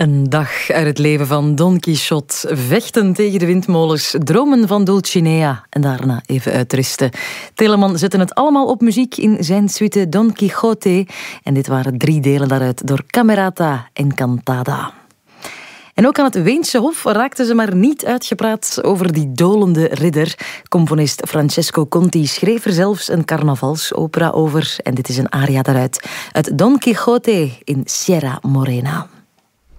Een dag uit het leven van Don Quixote. Vechten tegen de windmolens, dromen van Dulcinea en daarna even uitrusten. Telemann zette het allemaal op muziek in zijn suite Don Quixote. En dit waren 3 delen daaruit door Camerata Encantada. En ook aan het Weense Hof raakten ze maar niet uitgepraat over die dolende ridder. Componist Francesco Conti schreef er zelfs een carnavalsopera over. En dit is een aria daaruit, uit Don Quixote in Sierra Morena.